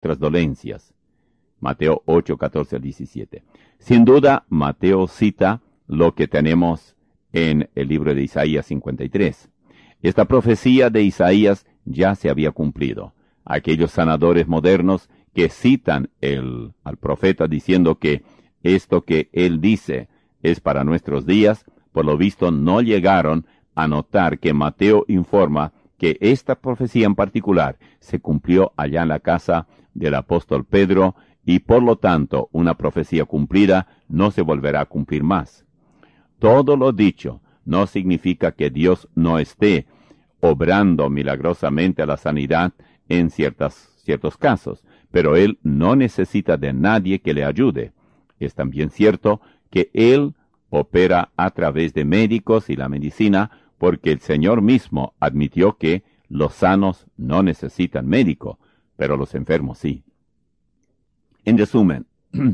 nuestras dolencias. Mateo 8, 14 al 17. Sin duda, Mateo cita lo que tenemos en el libro de Isaías 53. Esta profecía de Isaías ya se había cumplido. Aquellos sanadores modernos que citan al profeta diciendo que esto que él dice es para nuestros días, por lo visto no llegaron a notar que Mateo informa que esta profecía en particular se cumplió allá en la casa del apóstol Pedro y por lo tanto una profecía cumplida no se volverá a cumplir más. Todo lo dicho no significa que Dios no esté obrando milagrosamente a la sanidad en ciertos casos, pero Él no necesita de nadie que le ayude. Es también cierto que Él opera a través de médicos y la medicina, porque el Señor mismo admitió que los sanos no necesitan médico, pero los enfermos sí. En resumen,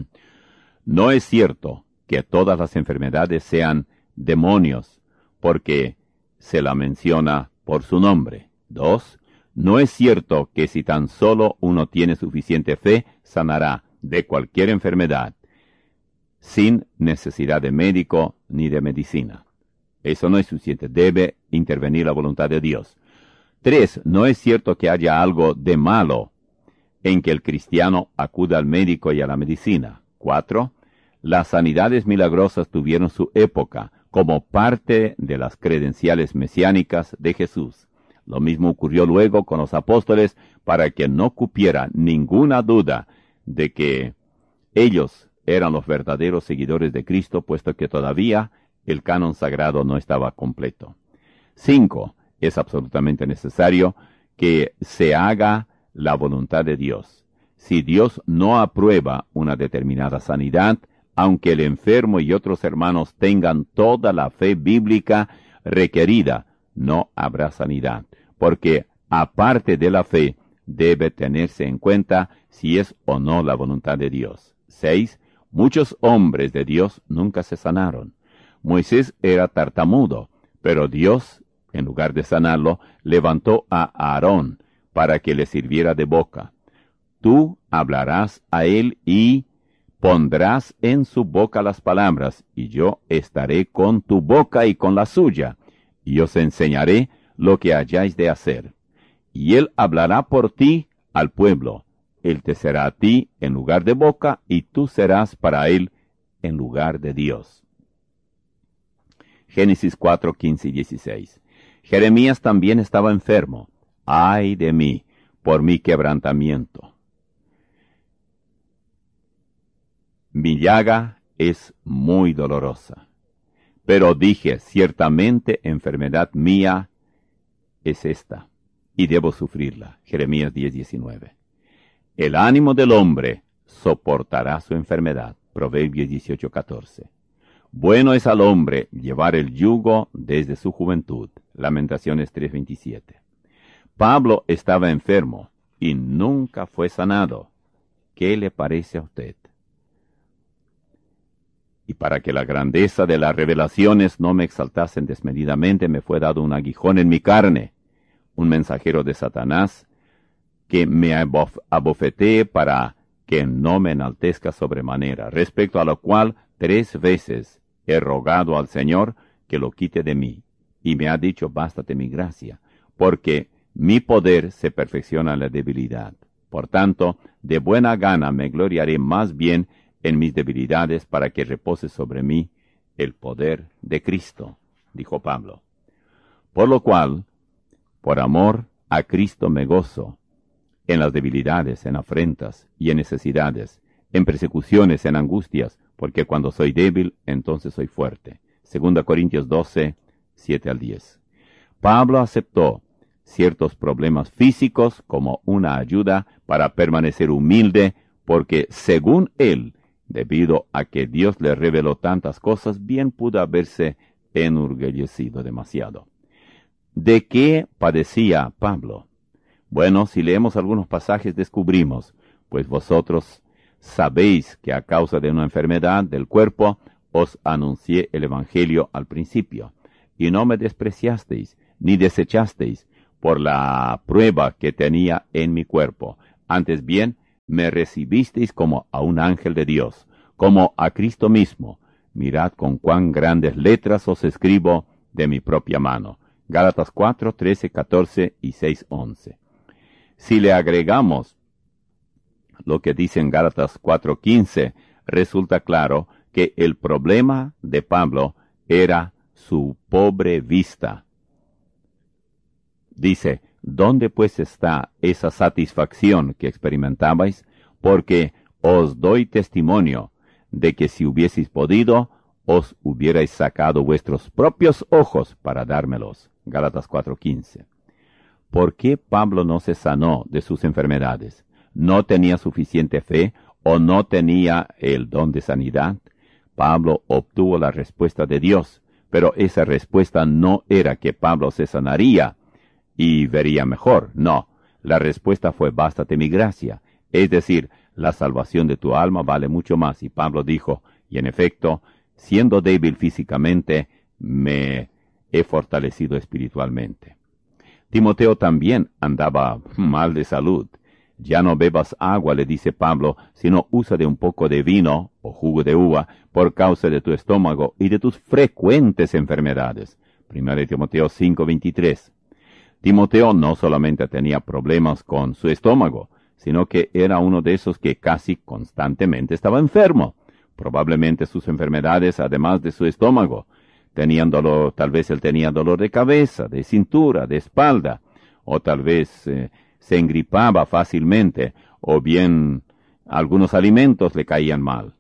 no es cierto que todas las enfermedades sean demonios, porque se la menciona por su nombre. 2. No es cierto que si tan solo uno tiene suficiente fe, sanará de cualquier enfermedad, sin necesidad de médico ni de medicina. Eso no es suficiente, debe intervenir la voluntad de Dios. 3. No es cierto que haya algo de malo en que el cristiano acuda al médico y a la medicina. 4. Las sanidades milagrosas tuvieron su época como parte de las credenciales mesiánicas de Jesús. Lo mismo ocurrió luego con los apóstoles para que no cupiera ninguna duda de que ellos eran los verdaderos seguidores de Cristo, puesto que todavía el canon sagrado no estaba completo. 5. Es absolutamente necesario que se haga la voluntad de Dios. Si Dios no aprueba una determinada sanidad, aunque el enfermo y otros hermanos tengan toda la fe bíblica requerida, no habrá sanidad, porque aparte de la fe, debe tenerse en cuenta si es o no la voluntad de Dios. 6. Muchos hombres de Dios nunca se sanaron. Moisés era tartamudo, pero Dios, en lugar de sanarlo, levantó a Aarón para que le sirviera de boca. Tú hablarás a él y pondrás en su boca las palabras, y yo estaré con tu boca y con la suya, y os enseñaré lo que hayáis de hacer. Y él hablará por ti al pueblo. Él te será a ti en lugar de boca, y tú serás para él en lugar de Dios. Génesis 4, 15 y 16. Jeremías también estaba enfermo. ¡Ay de mí, por mi quebrantamiento! Mi llaga es muy dolorosa. Pero dije, ciertamente enfermedad mía es esta, y debo sufrirla. Jeremías 10, 19. El ánimo del hombre soportará su enfermedad. Proverbios 18, 14. Bueno es al hombre llevar el yugo desde su juventud. Lamentaciones 3, 27. Pablo estaba enfermo y nunca fue sanado. ¿Qué le parece a usted? Y para que la grandeza de las revelaciones no me exaltasen desmedidamente, me fue dado un aguijón en mi carne, un mensajero de Satanás, que me abofetee para que no me enaltezca sobremanera, respecto a lo cual 3 veces he rogado al Señor que lo quite de mí, y me ha dicho, bástate mi gracia, porque mi poder se perfecciona en la debilidad. Por tanto, de buena gana me gloriaré más bien en mis debilidades, para que repose sobre mí el poder de Cristo, dijo Pablo. Por lo cual, por amor a Cristo me gozo, en las debilidades, en afrentas y en necesidades, en persecuciones, en angustias, porque cuando soy débil, entonces soy fuerte. 2 Corintios 12, 7 al 10. Pablo aceptó ciertos problemas físicos como una ayuda para permanecer humilde, porque según él, debido a que Dios le reveló tantas cosas, bien pudo haberse enorgullecido demasiado. ¿De qué padecía Pablo? Bueno, si leemos algunos pasajes descubrimos, pues vosotros sabéis que a causa de una enfermedad del cuerpo os anuncié el Evangelio al principio, y no me despreciasteis, ni desechasteis por la prueba que tenía en mi cuerpo. Antes bien, me recibisteis como a un ángel de Dios, como a Cristo mismo. Mirad con cuán grandes letras os escribo de mi propia mano. Gálatas 4, 13, 14 y 6, 11. Si le agregamos lo que dice en Gálatas 4, 15, resulta claro que el problema de Pablo era su pobre vista. Dice, ¿dónde pues está esa satisfacción que experimentabais? Porque os doy testimonio de que si hubieseis podido, os hubierais sacado vuestros propios ojos para dármelos. Gálatas 4:15. ¿Por qué Pablo no se sanó de sus enfermedades? ¿No tenía suficiente fe o no tenía el don de sanidad? Pablo obtuvo la respuesta de Dios, pero esa respuesta no era que Pablo se sanaría y vería mejor. No, la respuesta fue bástate mi gracia, es decir, la salvación de tu alma vale mucho más. Y Pablo dijo, y en efecto, siendo débil físicamente, me he fortalecido espiritualmente. Timoteo también andaba mal de salud. Ya no bebas agua, le dice Pablo, sino usa de un poco de vino o jugo de uva por causa de tu estómago y de tus frecuentes enfermedades. 1 Timoteo 5:23. Timoteo no solamente tenía problemas con su estómago, sino que era uno de esos que casi constantemente estaba enfermo. Probablemente sus enfermedades, además de su estómago, tenían dolor, tal vez él tenía dolor de cabeza, de cintura, de espalda, o tal vez se engripaba fácilmente, o bien algunos alimentos le caían mal.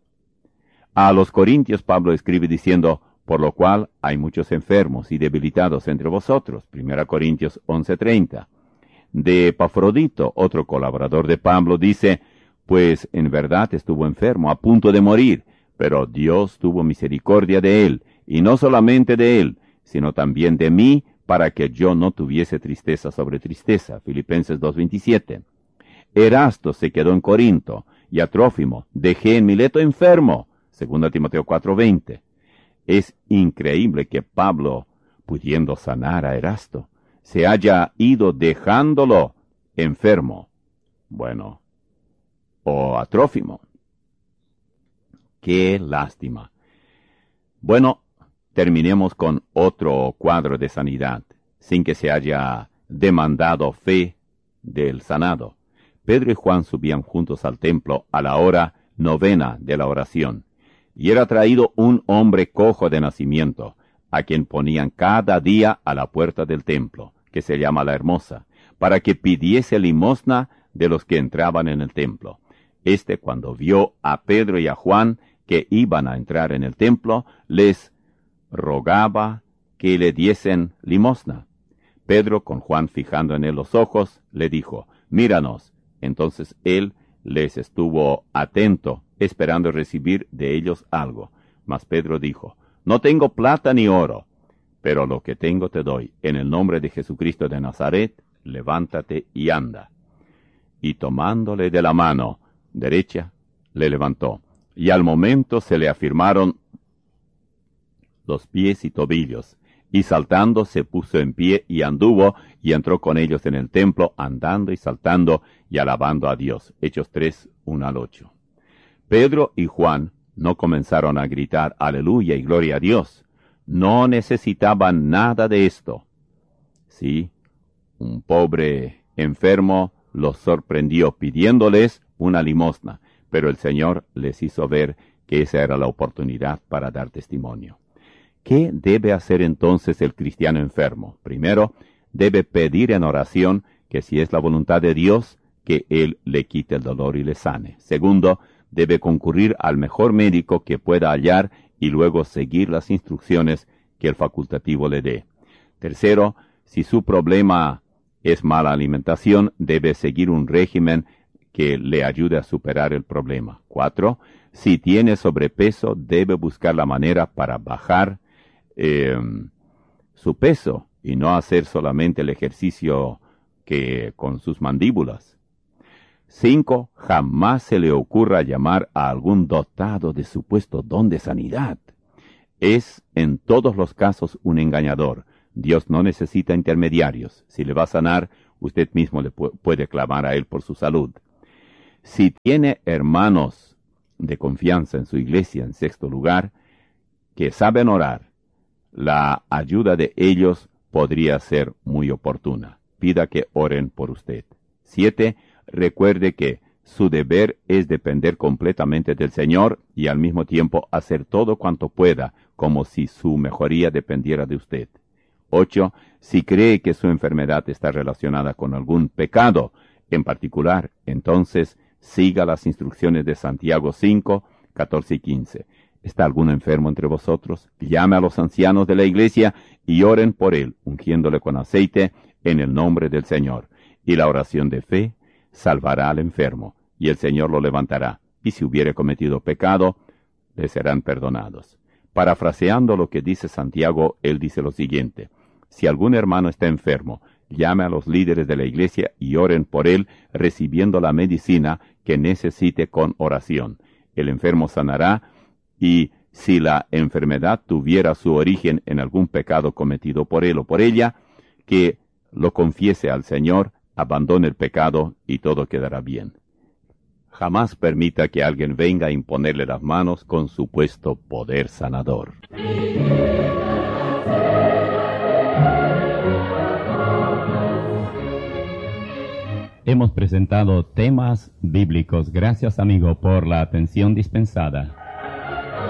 A los Corintios Pablo escribe diciendo, por lo cual hay muchos enfermos y debilitados entre vosotros. 1 Corintios 11:30. De Epafrodito, otro colaborador de Pablo, dice, pues en verdad estuvo enfermo, a punto de morir, pero Dios tuvo misericordia de él, y no solamente de él, sino también de mí, para que yo no tuviese tristeza sobre tristeza. Filipenses 2:27. Erasto se quedó en Corinto, y a Trófimo dejé en Mileto enfermo. 2 Timoteo 4:20. Es increíble que Pablo, pudiendo sanar a Erasto, se haya ido dejándolo enfermo. Bueno, o a Trófimo. ¡Qué lástima! Bueno, terminemos con otro cuadro de sanidad, sin que se haya demandado fe del sanado. Pedro y Juan subían juntos al templo a la hora 9 de la oración, y era traído un hombre cojo de nacimiento, a quien ponían cada día a la puerta del templo, que se llama la Hermosa, para que pidiese limosna de los que entraban en el templo. Cuando vio a Pedro y a Juan que iban a entrar en el templo, les rogaba que le diesen limosna. Pedro, con Juan fijando en él los ojos, le dijo, míranos. Entonces él les estuvo atento, esperando recibir de ellos algo. Mas Pedro dijo, no tengo plata ni oro, pero lo que tengo te doy. En el nombre de Jesucristo de Nazaret, levántate y anda. Y tomándole de la mano derecha, le levantó. Y al momento se le afirmaron los pies y tobillos, y saltando se puso en pie y anduvo, y entró con ellos en el templo, andando y saltando y alabando a Dios. Hechos 3, 1-8. Pedro y Juan no comenzaron a gritar aleluya y gloria a Dios. No necesitaban nada de esto. Sí, un pobre enfermo los sorprendió pidiéndoles una limosna, pero el Señor les hizo ver que esa era la oportunidad para dar testimonio. ¿Qué debe hacer entonces el cristiano enfermo? Primero, debe pedir en oración que si es la voluntad de Dios, que Él le quite el dolor y le sane. Segundo, debe concurrir al mejor médico que pueda hallar y luego seguir las instrucciones que el facultativo le dé. Tercero, si su problema es mala alimentación, debe seguir un régimen que le ayude a superar el problema. 4. Si tiene sobrepeso, debe buscar la manera para bajar su peso y no hacer solamente el ejercicio que con sus mandíbulas. 5. Jamás se le ocurra llamar a algún dotado de supuesto don de sanidad. Es en todos los casos un engañador. Dios no necesita intermediarios. Si le va a sanar, usted mismo le puede clamar a Él por su salud. Si tiene hermanos de confianza en su iglesia, en sexto lugar, que saben orar, la ayuda de ellos podría ser muy oportuna. Pida que oren por usted. 7. Recuerde que su deber es depender completamente del Señor y al mismo tiempo hacer todo cuanto pueda, como si su mejoría dependiera de usted. 8. Si cree que su enfermedad está relacionada con algún pecado en particular, entonces siga las instrucciones de Santiago 5, 14 y 15. ¿Está algún enfermo entre vosotros? Llame a los ancianos de la iglesia y oren por él, ungiéndole con aceite en el nombre del Señor. Y la oración de fe salvará al enfermo, y el Señor lo levantará. Y si hubiere cometido pecado, le serán perdonados. Parafraseando lo que dice Santiago, él dice lo siguiente: si algún hermano está enfermo, llame a los líderes de la iglesia y oren por él, recibiendo la medicina que necesite con oración. El enfermo sanará, y si la enfermedad tuviera su origen en algún pecado cometido por él o por ella, que lo confiese al Señor, abandone el pecado y todo quedará bien. Jamás permita que alguien venga a imponerle las manos con supuesto poder sanador. Hemos presentado temas bíblicos. Gracias, amigo, por la atención dispensada.